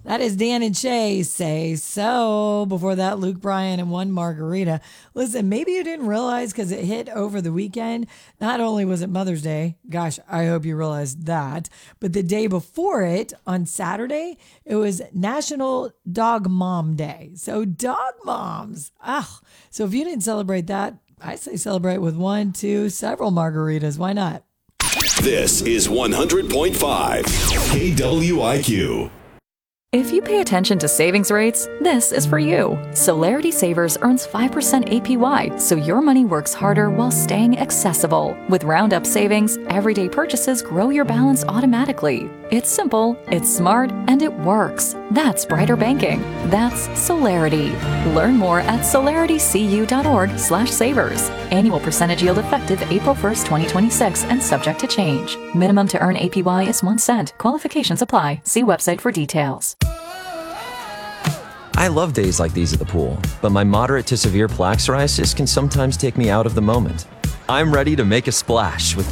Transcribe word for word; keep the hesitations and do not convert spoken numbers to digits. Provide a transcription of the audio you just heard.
That is Dan and Shay say so. Before that, Luke Bryan and One Margarita. Listen, maybe you didn't realize because it hit over the weekend. Not only was it Mother's Day, gosh, I hope you realized that, but the day before it, on Saturday, it was National Dog Mom Day. So dog moms. Ah, so if you didn't celebrate that, I say celebrate with one, two, several margaritas. Why not? This is one hundred point five K W I Q. If you pay attention to savings rates, this is for you. Solarity Savers earns five percent A P Y, so your money works harder while staying accessible. With Roundup savings, everyday purchases grow your balance automatically. It's simple, it's smart, and it works. That's brighter banking. That's Solarity. Learn more at solaritycu.org slash savers. Annual percentage yield effective April first, twenty twenty-six, and subject to change. Minimum to earn A P Y is one cent. Qualifications apply. See website for details. I love days like these at the pool, but my moderate to severe plaque psoriasis can sometimes take me out of the moment. I'm ready to make a splash with